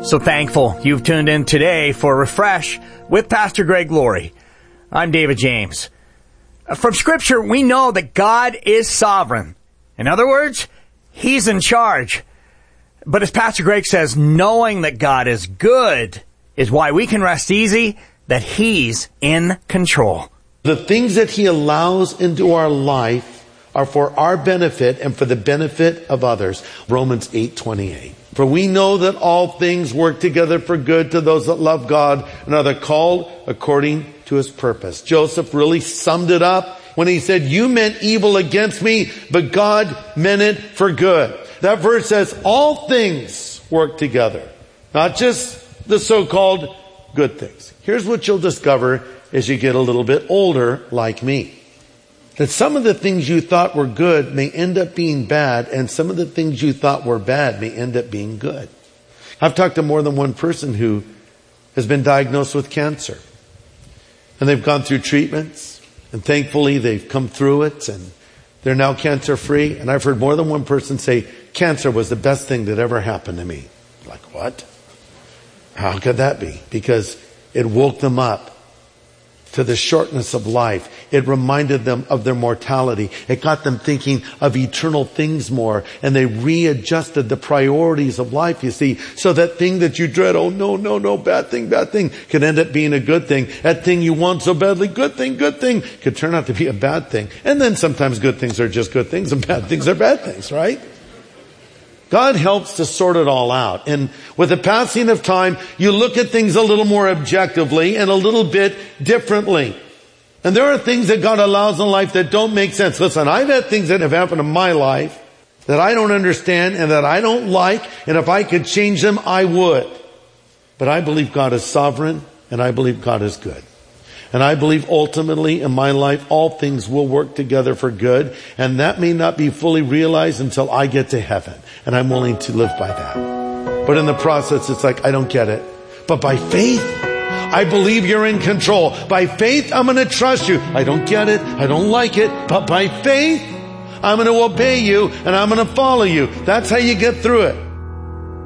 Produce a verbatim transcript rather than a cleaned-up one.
So thankful you've tuned in today for Refresh with Pastor Greg Laurie. I'm David James. From Scripture, we know that God is sovereign. In other words, He's in charge. But as Pastor Greg says, knowing that God is good is why we can rest easy that He's in control. The things that He allows into our life are for our benefit and for the benefit of others. Romans eight twenty-eight. For we know that all things work together for good to those that love God and are called according to His purpose. Joseph really summed it up when he said, you meant evil against me, but God meant it for good. That verse says all things work together, not just the so-called good things. Here's what you'll discover as you get a little bit older like me. That some of the things you thought were good may end up being bad, and some of the things you thought were bad may end up being good. I've talked to more than one person who has been diagnosed with cancer. And they've gone through treatments, and thankfully they've come through it, and they're now cancer-free. And I've heard more than one person say, cancer was the best thing that ever happened to me. Like, what? How could that be? Because it woke them up to the shortness of life. It reminded them of their mortality. It got them thinking of eternal things more. And they readjusted the priorities of life, you see. So that thing that you dread, oh no, no, no, bad thing, bad thing, could end up being a good thing. That thing you want so badly, good thing, good thing, could turn out to be a bad thing. And then sometimes good things are just good things and bad things are bad things, right? God helps to sort it all out. And with the passing of time, you look at things a little more objectively and a little bit differently. And there are things that God allows in life that don't make sense. Listen, I've had things that have happened in my life that I don't understand and that I don't like. And if I could change them, I would. But I believe God is sovereign and I believe God is good. And I believe ultimately in my life, all things will work together for good. And that may not be fully realized until I get to heaven. And I'm willing to live by that. But in the process, it's like, I don't get it. But by faith, I believe you're in control. By faith, I'm going to trust you. I don't get it. I don't like it. But by faith, I'm going to obey you and I'm going to follow you. That's how you get through it.